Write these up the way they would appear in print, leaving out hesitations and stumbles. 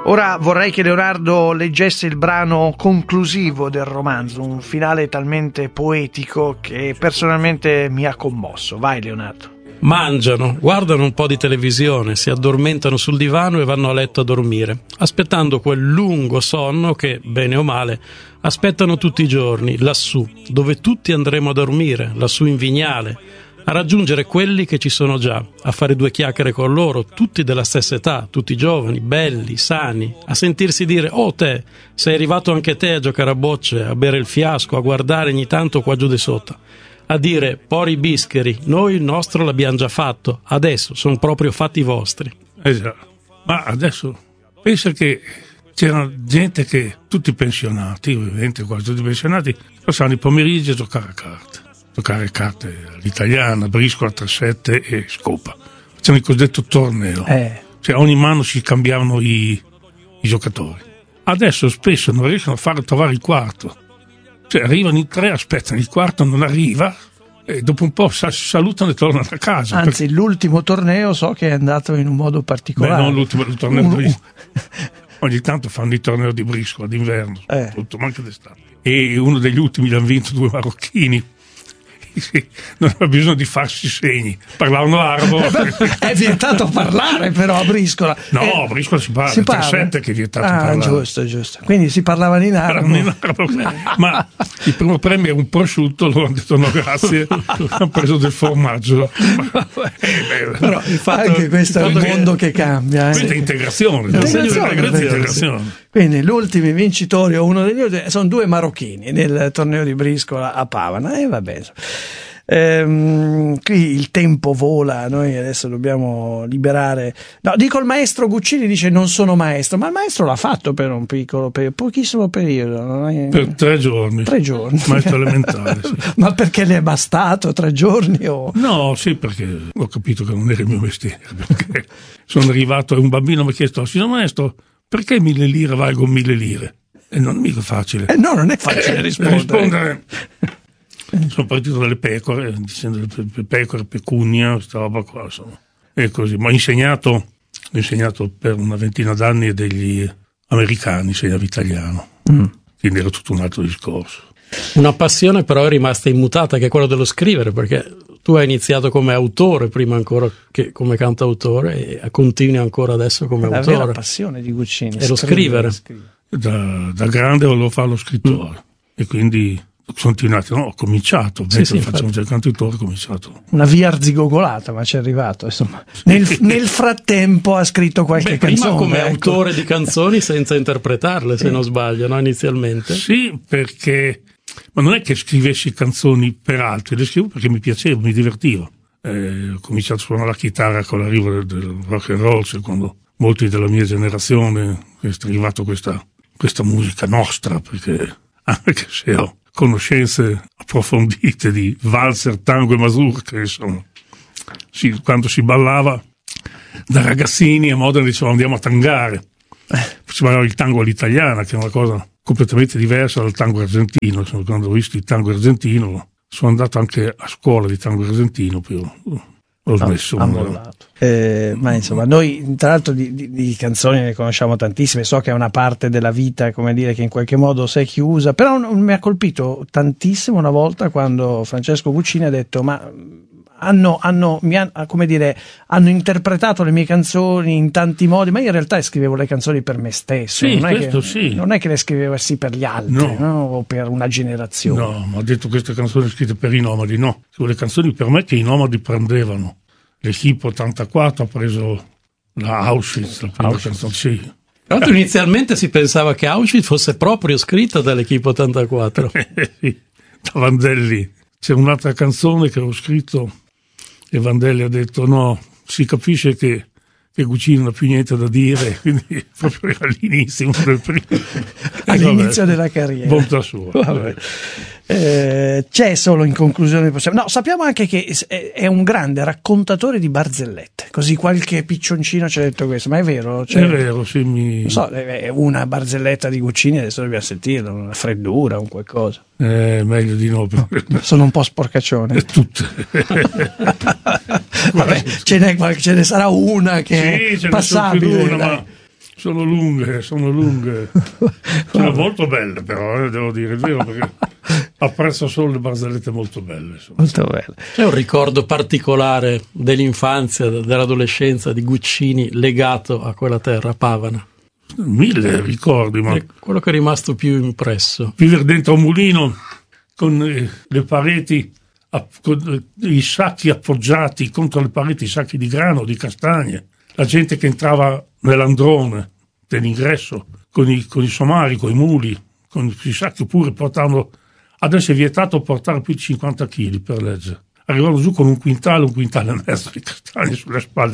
Ora vorrei che Leonardo leggesse il brano conclusivo del romanzo, un finale talmente poetico che personalmente mi ha commosso. Vai Leonardo. Mangiano, guardano un po' di televisione, si addormentano sul divano e vanno a letto a dormire, aspettando quel lungo sonno che, bene o male, aspettano tutti i giorni, lassù, dove tutti andremo a dormire, lassù in Vignale, a raggiungere quelli che ci sono già, a fare due chiacchiere con loro, tutti della stessa età, tutti giovani, belli, sani, a sentirsi dire: «Oh te, sei arrivato anche te a giocare a bocce, a bere il fiasco, a guardare ogni tanto qua giù di sotto», a dire: «Pori bischeri, noi il nostro l'abbiamo già fatto, adesso sono proprio fatti vostri». Esatto, ma adesso pensa che c'era gente che, tutti pensionati, ovviamente quasi tutti pensionati, passavano i pomeriggi a giocare carte all'italiana, briscola, 3-7 e scopa. Facevano il cosiddetto torneo, cioè ogni anno si cambiavano i giocatori. Adesso spesso non riescono a trovare il quarto, cioè arrivano in 3, aspettano, il quarto non arriva e dopo un po' si salutano e tornano a casa. Anzi, l'ultimo torneo so che è andato in un modo particolare. Beh, non l'ultimo, il torneo ogni tanto fanno il torneo di briscola d'inverno, tutto, ma anche d'estate. E uno degli ultimi l'hanno vinto 2 marocchini. Sì, non aveva bisogno di farsi segni, parlavano arabo. È vietato parlare però a briscola. No, a briscola si parla, è 3-7 che è vietato parlare. Giusto. Quindi si parlavano in arabo. Ma il primo premio era un prosciutto, loro hanno detto no grazie, hanno preso del formaggio. Però il fatto, anche questo è un mondo che cambia. Questa è integrazione. Quindi gli ultimi vincitori, o uno degli ultimi, sono 2 marocchini nel torneo di briscola a Pavana. E vabbè. Qui il tempo vola, noi adesso dobbiamo liberare. No, dico il maestro Guccini dice non sono maestro, ma il maestro l'ha fatto per un pochissimo periodo, non è... Per 3 giorni. 3 giorni. Maestro elementare, sì. Ma perché le è bastato 3 giorni? O... No, sì, perché ho capito che non era il mio mestiere, perché sono arrivato e un bambino mi ha chiesto: signor maestro, perché 1000 lire valgono 1000 lire? E non è mica facile. No, non è facile rispondere. Sono partito dalle pecore, dicendo le pecore, pecunia, questa roba qua, insomma. E così. Ma ho insegnato per una ventina d'anni a degli americani, insegnavo italiano. Quindi era tutto un altro discorso. Una passione però è rimasta immutata, che è quello dello scrivere, perché tu hai iniziato come autore prima ancora che come cantautore e continui ancora adesso come autore. La vera passione di Guccini è lo scrivere. Da grande volevo fare lo scrittore e quindi ho cominciato, facciamo già il cantautore, ho cominciato. Una via arzigogolata, ma ci è arrivato, insomma. Nel frattempo ha scritto qualche canzone. Prima come autore di canzoni senza interpretarle, se non sbaglio, no? Inizialmente. Sì, perché... Ma non è che scrivessi canzoni per altri, le scrivo perché mi piaceva, mi divertivo. Ho cominciato a suonare la chitarra con l'arrivo del rock and roll, secondo molti della mia generazione è arrivata questa musica nostra, perché anche se ho conoscenze approfondite di valzer, tango e mazurka, insomma, quando si ballava da ragazzini a Modena dicevamo andiamo a tangare, si ballava il tango all'italiana, che è una cosa completamente diversa dal tango argentino. Quando ho visto il tango argentino sono andato anche a scuola di tango argentino, poi ho smesso. Ma insomma, noi tra l'altro di canzoni ne conosciamo tantissime, so che è una parte della vita, come dire, che in qualche modo si è chiusa, però mi ha colpito tantissimo una volta quando Francesco Guccini ha detto: ma hanno interpretato le mie canzoni in tanti modi, ma io in realtà scrivevo le canzoni per me stesso, sì, non è che le scrivevo per gli altri, no? O per una generazione. No, ma ho detto queste canzoni scritte per i nomadi, no, sono le canzoni per me che i nomadi prendevano. L'Equipe 84 ha preso la Auschwitz, la prima canzone, sì. Tra l'altro inizialmente si pensava che Auschwitz fosse proprio scritta dall'Equipe 84. Sì, da Vandelli. C'è un'altra canzone che ho scritto e Vandelli ha detto no, si capisce che Guccini non ha più niente da dire, quindi proprio era all'inizio, all'inizio della carriera. Bontà sua. C'è solo in conclusione no, sappiamo anche che è un grande raccontatore di barzellette, così qualche piccioncino ci ha detto questo, ma è vero? È vero, sì. Non so, una barzelletta di Guccini adesso dobbiamo sentirla, una freddura, un qualcosa. Meglio di no. Sono un po' sporcaccione. Tutte. Vabbè, ce ne sarà una che è passabile. Ma Sono lunghe. Sono molto belle, però, devo dire, è vero, perché apprezzo solo le barzellette molto belle. Molto belle. C'è un ricordo particolare dell'infanzia, dell'adolescenza di Guccini legato a quella terra, Pavana? 1000 ricordi, ma È quello che è rimasto più impresso. vivere dentro un mulino con le pareti, con i sacchi appoggiati contro le pareti, i sacchi di grano, di castagne, la gente che entrava nell'androne dell'ingresso con i somari, con i muli, con i sacchi, oppure portando, adesso è vietato portare più di 50 kg per legge. Arrivavano giù con un quintale e mezzo di castagne sulle spalle,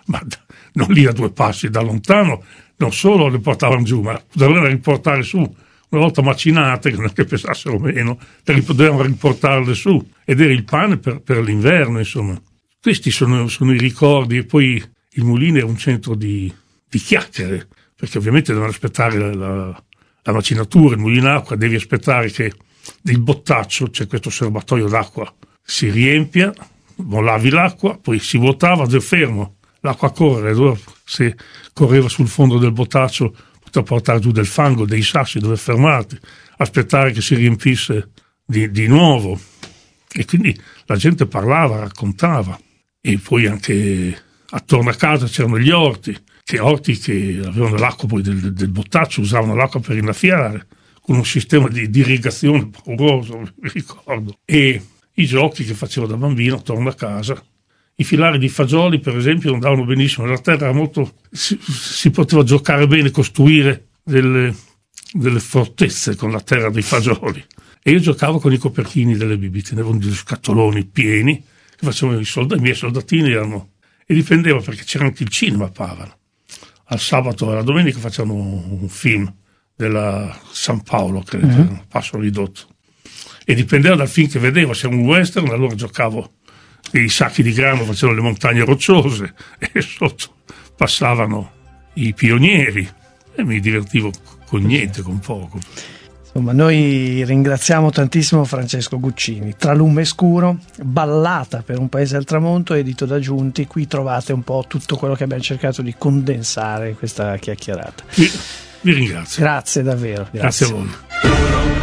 non lì a 2 passi, da lontano. Non solo le portavano giù, ma dovevano riportare su. Una volta macinate, che non è che pesassero meno, dovevano riportarle su. Ed era il pane per l'inverno, insomma. Questi sono i ricordi. E poi il mulino è un centro di chiacchiere, perché ovviamente devono aspettare la macinatura, il mulino acqua, devi aspettare che il bottaccio, c'è questo serbatoio d'acqua, si riempia, lavi l'acqua, poi si vuotava, è fermo. L'acqua corre, se correva sul fondo del bottaccio poteva portare giù del fango, dei sassi dove fermarti, aspettare che si riempisse di nuovo. E quindi la gente parlava, raccontava. E poi anche attorno a casa c'erano gli orti che avevano l'acqua poi del bottaccio, usavano l'acqua per innaffiare, con un sistema di irrigazione pauroso, mi ricordo. E i giochi che facevo da bambino attorno a casa. I filari di fagioli, per esempio, andavano benissimo. La terra era molto. Si poteva giocare bene, costruire delle fortezze con la terra dei fagioli. E io giocavo con i coperchini delle bibite, ne avevo degli scatoloni pieni, che facevano i miei soldatini erano. E dipendeva, perché c'era anche il cinema a Pavana. Al sabato e alla domenica facevano un film della San Paolo, che era un passo ridotto. E dipendeva dal film che vedevo, se era un western, allora giocavo. I sacchi di grano facevano le montagne rocciose e sotto passavano i pionieri e mi divertivo con niente, con poco. Insomma, noi ringraziamo tantissimo Francesco Guccini. Tra lume e scuro, Ballata per un paese al tramonto, edito da Giunti. Qui trovate un po' tutto quello che abbiamo cercato di condensare in questa chiacchierata. Vi ringrazio. Grazie davvero. Grazie a voi.